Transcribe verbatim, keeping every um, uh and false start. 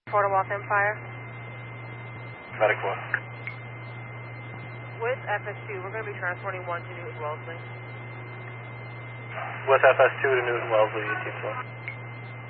Port of Walth Empire. Medic one. With F S two, we're going to be transporting one to Newton Wellesley. With F S two to Newton Wellesley, eighteen twelve.